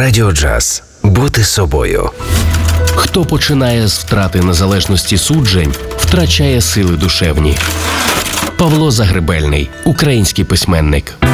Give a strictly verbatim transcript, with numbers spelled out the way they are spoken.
Радіо Джаз. Бути собою. Хто починає з втрати незалежності суджень, втрачає сили душевні. Павло Загребельний, український письменник.